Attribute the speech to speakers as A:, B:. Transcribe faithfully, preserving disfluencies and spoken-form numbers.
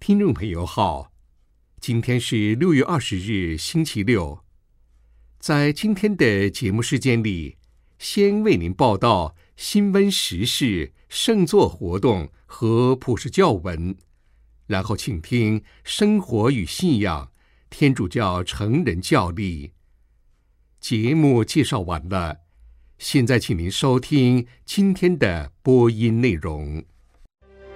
A: 听众朋友好，今天是六月二十日，星期六。在今天的节目时间里，先为您报道新闻时事、圣作活动和普世教文，然后请听生活与信仰天主教成人教例。节目介绍完了，现在请您收听今天的播音内容。